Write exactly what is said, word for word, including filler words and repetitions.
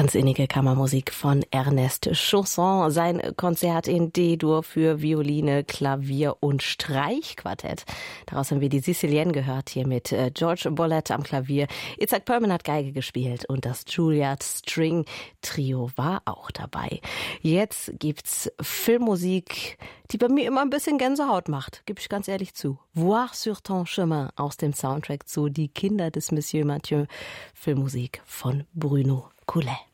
Ganz innige Kammermusik von Ernest Chausson. Sein Konzert in D-Dur für Violine, Klavier und Streichquartett. Daraus haben wir die Sicilienne gehört, hier mit George Bollett am Klavier. Itzhak Perlman hat Geige gespielt und das Juilliard String Trio war auch dabei. Jetzt gibt's Filmmusik, die bei mir immer ein bisschen Gänsehaut macht, gebe ich ganz ehrlich zu. Voir sur ton chemin aus dem Soundtrack zu Die Kinder des Monsieur Mathieu. Filmmusik von Bruno Coulet.